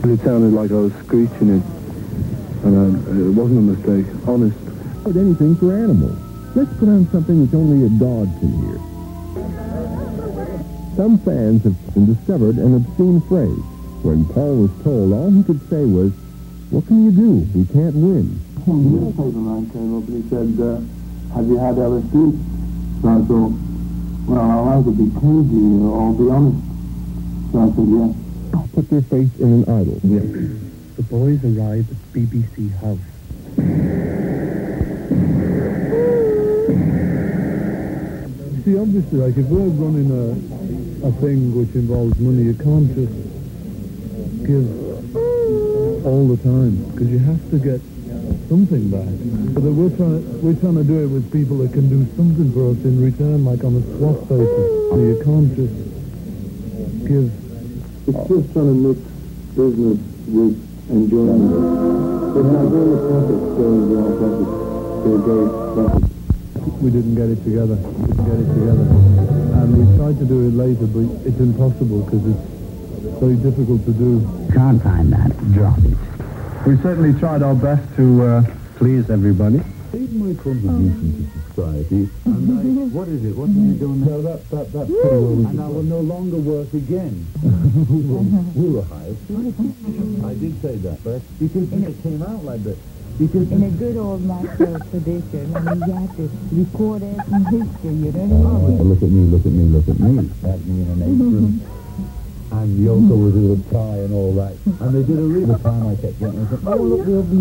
It sounded like I was screeching it, and it wasn't a mistake, honest. But anything for animals. Let's put on something which only a dog can hear. Some fans have discovered an obscene phrase. When Paul was told, all he could say was, "What can you do? We can't win." The newspaper man came up and he said, "Have you had LSD?" So I thought, well, I'll either be crazy or I'll be honest. So I said, yeah. Put their faith in an idol. Yeah. The boys arrived at BBC House. See, obviously, like, if we're running a thing which involves money, you can't just give all the time, because you have to get something back. But we're trying to do it with people that can do something for us in return, like on a swap basis. So you can't just give. It's just trying to mix business with enjoyment. But now all the profits goes our profits. They're very profits. We didn't get it together. And we tried to do it later, but it's impossible because it's very difficult to do. Can't find that. Drop it. We certainly tried our best to please everybody. Made my contribution to society, and what is it? What did you do now? That's pretty well. And I will no longer work again. We were hired. I did say that, but because it came out like that. Because In a good old Maxwell tradition, I mean, you have to record it in history, you know? look at me. That's me in an apron. And Yoko was with a tie and all that. And they did a real time I kept getting. I said, oh, look, they'll be